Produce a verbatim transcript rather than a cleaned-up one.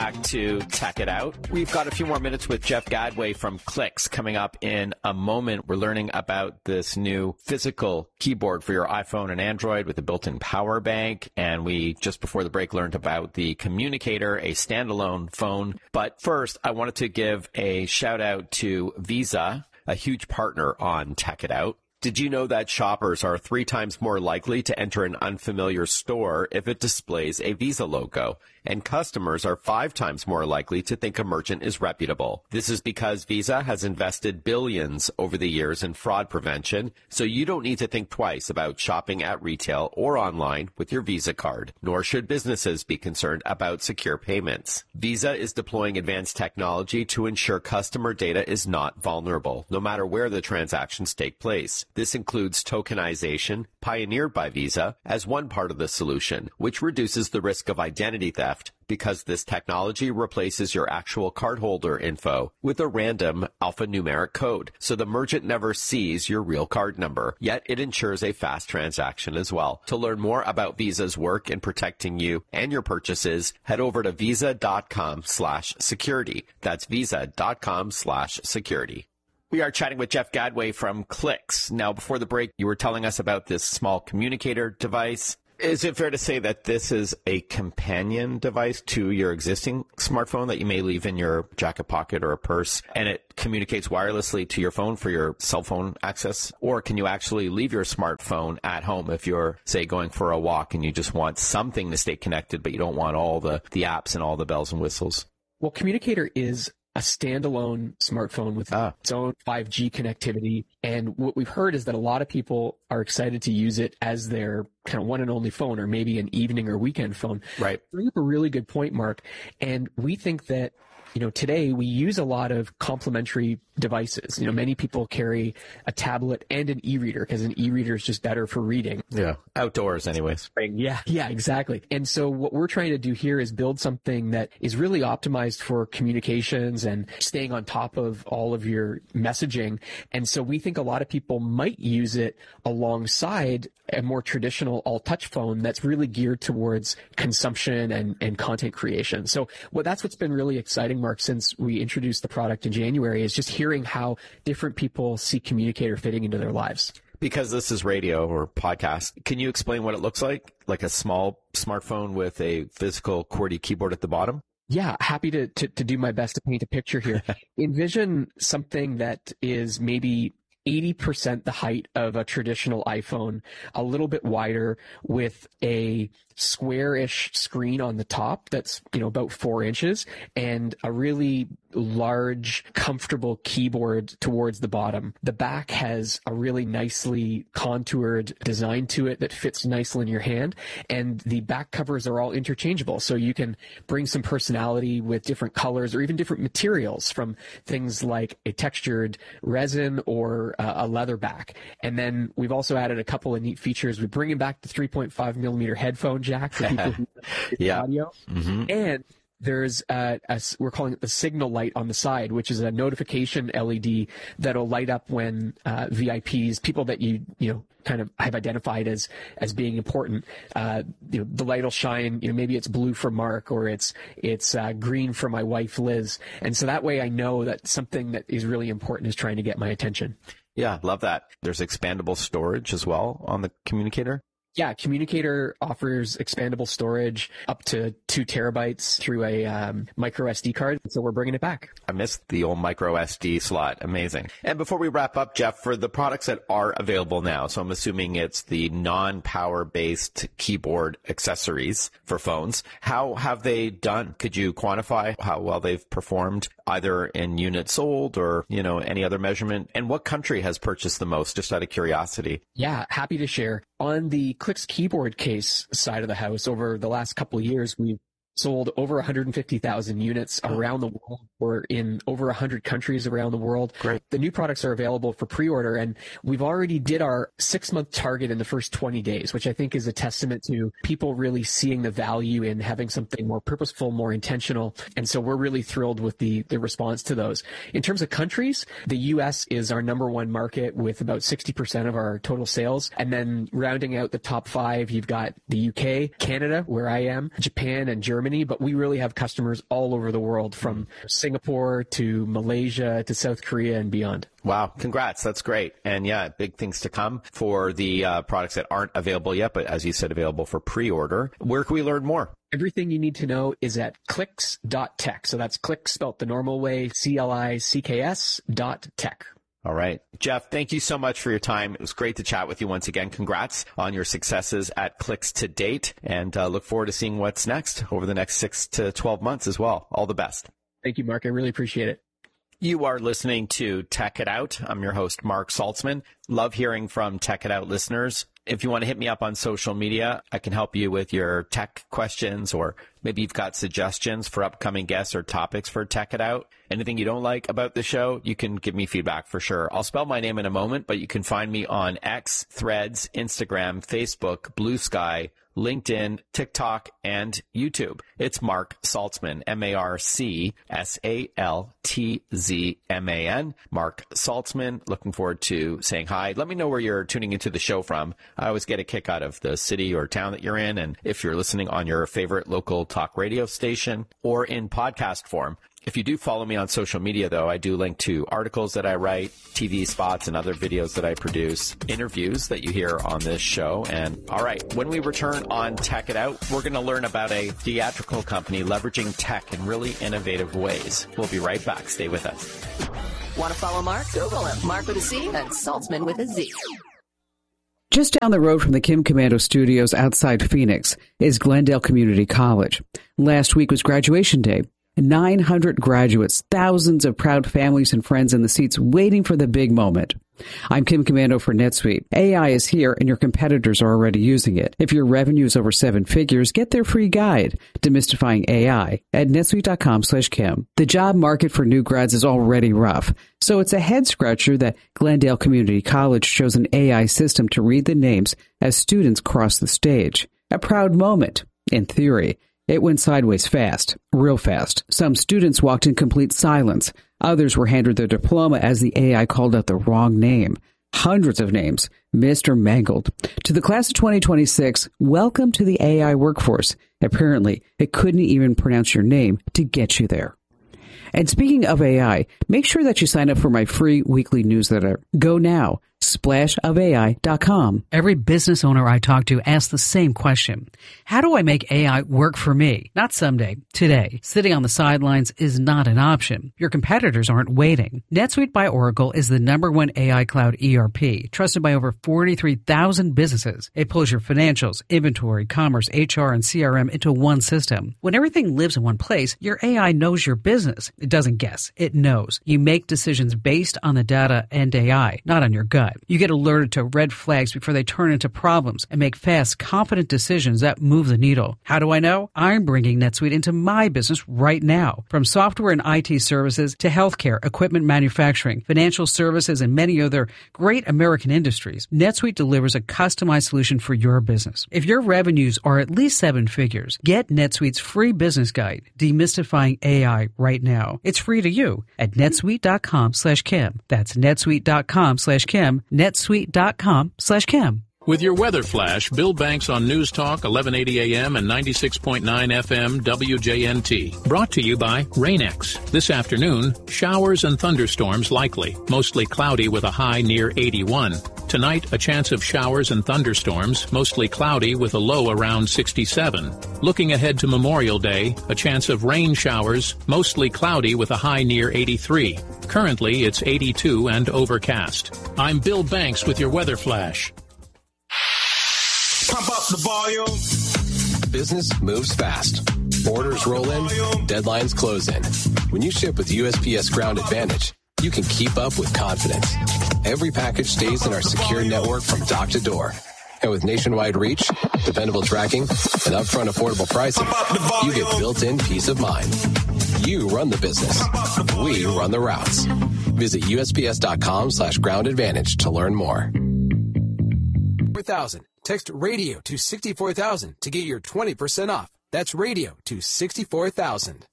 back to Tech It Out. We've got a few more minutes with Jeff Gadway from Clicks coming up in a moment. We're learning about this new physical keyboard for your iPhone and Android with a built-in power bank. And we, just before the break, learned about the Communicator, a standalone phone. But first, I wanted to give a shout out to Visa, a huge partner on Tech It Out. Did you know that shoppers are three times more likely to enter an unfamiliar store if it displays a Visa logo? And customers are five times more likely to think a merchant is reputable. This is because Visa has invested billions over the years in fraud prevention, so you don't need to think twice about shopping at retail or online with your Visa card, nor should businesses be concerned about secure payments. Visa is deploying advanced technology to ensure customer data is not vulnerable, no matter where the transactions take place. This includes tokenization, pioneered by Visa, as one part of the solution, which reduces the risk of identity theft because this technology replaces your actual cardholder info with a random alphanumeric code, so the merchant never sees your real card number, yet it ensures a fast transaction as well. To learn more about Visa's work in protecting you and your purchases, head over to visa.com slash security. That's visa.com slash security. We are chatting with Jeff Gadway from Clicks. Now, before the break, you were telling us about this small communicator device. Is it fair to say that this is a companion device to your existing smartphone that you may leave in your jacket pocket or a purse, and it communicates wirelessly to your phone for your cell phone access? Or can you actually leave your smartphone at home if you're, say, going for a walk and you just want something to stay connected, but you don't want all the, the apps and all the bells and whistles? Well, Communicator is a standalone smartphone with ah. its own five G connectivity. And what we've heard is that a lot of people are excited to use it as their kind of one and only phone, or maybe an evening or weekend phone. Right. You bring up a really good point, Mark. And we think that, you know, today we use a lot of complementary devices. You know, many people carry a tablet and an e-reader because an e-reader is just better for reading. Yeah. Outdoors anyways. Yeah. Yeah, exactly. And so what we're trying to do here is build something that is really optimized for communications and staying on top of all of your messaging. And so we think a lot of people might use it alongside a more traditional all-touch phone that's really geared towards consumption and, and content creation. So well, that's what's been really exciting, Mark, since we introduced the product in January, is just hearing how different people see Communicator fitting into their lives. Because this is radio or podcast, can you explain what it looks like? Like a small smartphone with a physical QWERTY keyboard at the bottom? Yeah, happy to, to, to do my best to paint a picture here. Envision something that is maybe eighty percent the height of a traditional iPhone, a little bit wider, with a square-ish screen on the top that's, you know, about four inches, and a really large, comfortable keyboard towards the bottom. The back has a really nicely contoured design to it that fits nicely in your hand, and the back covers are all interchangeable, so you can bring some personality with different colors or even different materials, from things like a textured resin or uh, a leather back. And then we've also added a couple of neat features. We're bringing back the three point five millimeter headphone jack for people who yeah. audio. Mm-hmm. And there's a, a, we're calling it the signal light on the side, which is a notification L E D that'll light up when uh, V I Ps, people that you you know kind of have identified as as being important, uh, you know, the light will shine. You know, maybe it's blue for Mark, or it's it's uh, green for my wife Liz, and so that way I know that something that is really important is trying to get my attention. Yeah, love that. There's expandable storage as well on the Communicator. Yeah, Communicator offers expandable storage up to two terabytes through a um, micro S D card, so we're bringing it back. I missed the old micro S D slot. Amazing. And before we wrap up, Jeff, for the products that are available now, so I'm assuming it's the non-power-based keyboard accessories for phones, how have they done? Could you quantify how well they've performed, either in units sold or, you know, any other measurement? And what country has purchased the most, just out of curiosity? Yeah, happy to share. On the Clicks keyboard case side of the house, over the last couple of years, we've sold over one hundred fifty thousand units around the world. We're in over one hundred countries around the world. Great. The new products are available for pre-order, and we've already did our six-month target in the first twenty days, which I think is a testament to people really seeing the value in having something more purposeful, more intentional. And so we're really thrilled with the, the response to those. In terms of countries, the U S is our number one market with about sixty percent of our total sales. And then rounding out the top five, you've got the U K, Canada, where I am, Japan, and Germany. Germany, but we really have customers all over the world, from Singapore to Malaysia to South Korea and beyond. Wow. Congrats. That's great. And yeah, big things to come for the uh, products that aren't available yet, but as you said, available for pre-order. Where can we learn more? Everything you need to know is at clicks dot tech. So that's clicks spelled the normal way, C L I C K S dot tech. All right. Jeff, thank you so much for your time. It was great to chat with you once again. Congrats on your successes at Clicks to date, and uh, look forward to seeing what's next over the next six to twelve months as well. All the best. Thank you, Mark. I really appreciate it. You are listening to Tech It Out. I'm your host, Mark Saltzman. Love hearing from Tech It Out listeners. If you want to hit me up on social media, I can help you with your tech questions, or maybe you've got suggestions for upcoming guests or topics for Tech It Out. Anything you don't like about the show, you can give me feedback for sure. I'll spell my name in a moment, but you can find me on X, Threads, Instagram, Facebook, Blue Sky, LinkedIn, TikTok, and YouTube. It's Mark Saltzman, M A R C S A L T Z M A N. Mark Saltzman. Looking forward to saying hi. Let me know where you're tuning into the show from. I always get a kick out of the city or town that you're in, and if you're listening on your favorite local talk radio station or in podcast form. If you do follow me on social media, though, I do link to articles that I write, T V spots and other videos that I produce, interviews that you hear on this show. And all right, when we return on Tech It Out, we're going to learn about a theatrical company leveraging tech in really innovative ways. We'll be right back. Stay with us. Want to follow Mark? Google him. Mark with a C and Saltzman with a Z. Just down the road from the Kim Komando Studios outside Phoenix is Glendale Community College. Last week was graduation day. nine hundred graduates, thousands of proud families and friends in the seats waiting for the big moment. I'm Kim Komando for NetSuite. A I is here and your competitors are already using it. If your revenue is over seven figures, get their free guide, Demystifying A I, at netsuite.com slash Kim. The job market for new grads is already rough, so it's a head scratcher that Glendale Community College chose an A I system to read the names as students cross the stage. A proud moment, in theory. It went sideways fast, real fast. Some students walked in complete silence. Others were handed their diploma as the A I called out the wrong name. Hundreds of names, missed or mangled. To the class of twenty twenty-six, welcome to the A I workforce. Apparently, it couldn't even pronounce your name to get you there. And speaking of A I, make sure that you sign up for my free weekly newsletter. Go now. splash of A I dot com. Every business owner I talk to asks the same question. How do I make A I work for me? Not someday, today. Sitting on the sidelines is not an option. Your competitors aren't waiting. NetSuite by Oracle is the number one A I cloud E R P, trusted by over forty-three thousand businesses. It pulls your financials, inventory, commerce, H R, and C R M into one system. When everything lives in one place, your A I knows your business. It doesn't guess. It knows. You make decisions based on the data and A I, not on your gut. You get alerted to red flags before they turn into problems and make fast, confident decisions that move the needle. How do I know? I'm bringing NetSuite into my business right now. From software and I T services to healthcare, equipment manufacturing, financial services, and many other great American industries, NetSuite delivers a customized solution for your business. If your revenues are at least seven figures, get NetSuite's free business guide, Demystifying A I, right now. It's free to you at netsuite.com slash Kim. That's netsuite.com slash Kim. netsuite.com slash Kim. With your weather flash, Bill Banks on News Talk, eleven eighty A M and ninety-six point nine F M W J N T. Brought to you by Rain-X. This afternoon, showers and thunderstorms likely. Mostly cloudy with a high near eighty-one. Tonight, a chance of showers and thunderstorms, mostly cloudy with a low around sixty-seven. Looking ahead to Memorial Day, a chance of rain showers, mostly cloudy with a high near eighty-three. Currently, it's eighty-two and overcast. I'm Bill Banks with your weather flash. Pump up the volume. Business moves fast. Orders roll in, deadlines close in. When you ship with U S P S Ground Advantage, you can keep up with confidence. Every package stays in our secure network from dock to door. And with nationwide reach, dependable tracking, and upfront affordable pricing, you get built-in peace of mind. You run the business. We run the routes. Visit USPS.com slash ground advantage to learn more. four thousand. Text radio to sixty-four thousand to get your twenty percent off. That's radio to sixty-four thousand.